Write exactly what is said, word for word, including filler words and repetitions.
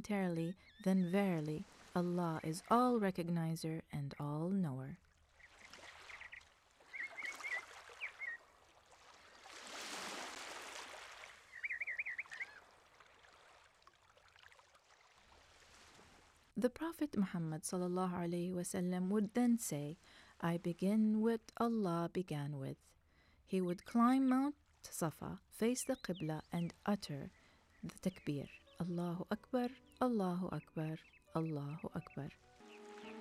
voluntarily, then verily, Allah is all recognizer and all knower. The Prophet Muhammad sallallahu alaihi wasallam would then say, I begin what Allah began with. He would climb Mount Safa, face the Qibla, and utter the takbir, Allahu Akbar, Allahu Akbar, Allahu Akbar.